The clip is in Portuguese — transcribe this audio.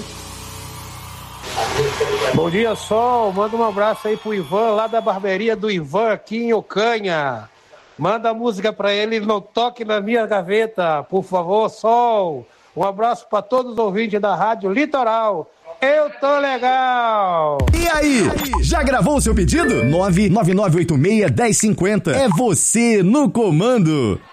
Bom dia, Sol. Manda um abraço aí pro Ivan, lá da barbearia do Ivan, aqui em Ocanha. Manda a música pra ele, não toque na minha gaveta, por favor, Sol. Um abraço pra todos os ouvintes da Rádio Litoral. Eu tô legal! E aí, já gravou o seu pedido? 99986-1050. É você no comando.